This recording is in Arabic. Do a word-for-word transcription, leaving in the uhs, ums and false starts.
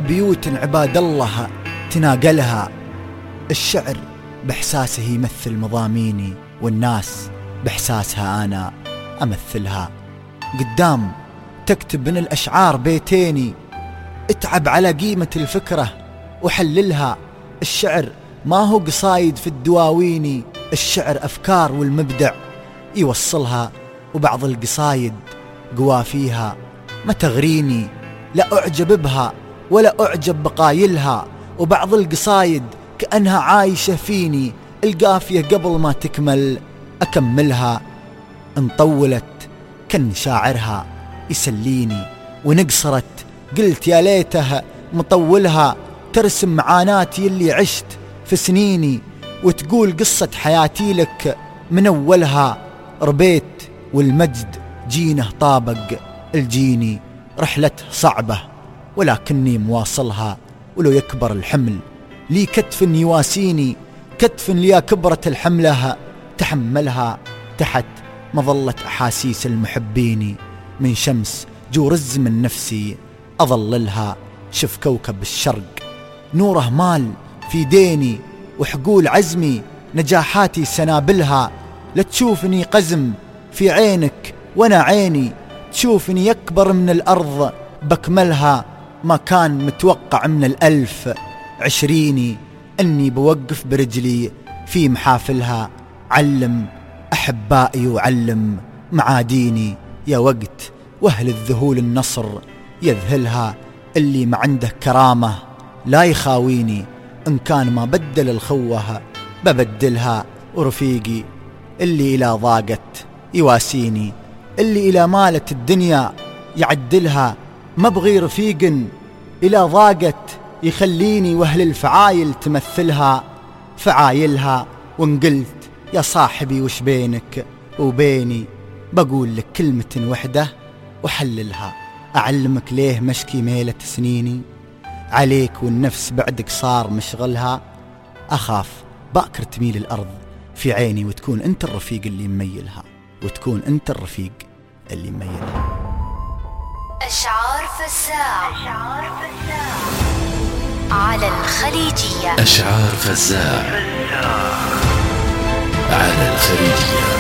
بيوت عباد الله تناقلها. الشعر بإحساسه يمثل مضاميني، والناس بإحساسها أنا أمثلها. قدام تكتب من الأشعار بيتيني، اتعب على قيمة الفكرة وحللها. الشعر ما هو قصايد في الدواويني، الشعر أفكار والمبدع يوصلها. وبعض القصايد قوا فيها ما تغريني، لا أعجب بها ولا أعجب بقايلها. وبعض القصايد كأنها عايشة فيني، القافية قبل ما تكمل أكملها. إن طولت كان شاعرها يسليني، ونقصرت قلت يا ليته مطولها. ترسم معاناتي اللي عشت في سنيني، وتقول قصة حياتي لك من أولها. ربيت والمجد جينه طابق الجيني، رحلته صعبة ولكني مواصلها. ولو يكبر الحمل لي كتف يواسيني، كتف لي كبرت الحملة تحملها. تحت مظلة أحاسيس المحبين، من شمس جور الزمن نفسي أظللها. شف كوكب الشرق نوره مال في ديني، وحقول عزمي نجاحاتي سنابلها. لا تشوفني قزم في عينك وانا عيني، تشوفني يكبر من الأرض بكملها. ما كان متوقع من الألف عشريني أني بوقف برجلي في محافلها. علم أحبائي وعلم معاديني، يا وقت وأهل الذهول النصر يذهلها. اللي ما عنده كرامة لا يخاويني، إن كان ما بدل الخوة ببدلها. ورفيقي اللي إلى ضاقت يواسيني، اللي إلى مالت الدنيا يعدلها. ما بغي رفيق إلى ضاقت يخليني، وأهل الفعايل تمثلها فعايلها. وإن قلت يا صاحبي وش بينك وبيني، بقول لك كلمة وحدة وحللها. أعلمك ليه مشكي ميلة سنيني عليك، والنفس بعدك صار مشغلها. أخاف باكر تميل الأرض في عيني، وتكون أنت الرفيق اللي مميلها، وتكون أنت الرفيق اللي مميلها. أشعار فزاع على الخليجية. أشعار فزاع على الخليجية.